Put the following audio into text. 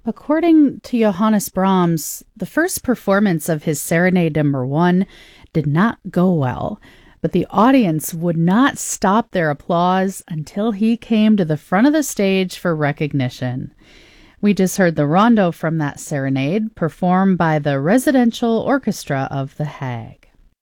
According to Johannes Brahms, the first performance of his Serenade Number 1 did not go well, but the audience would not stop their applause until he came to the front of the stage for recognition. We just heard the rondo from that serenade performed by the Residential Orchestra of The Hague.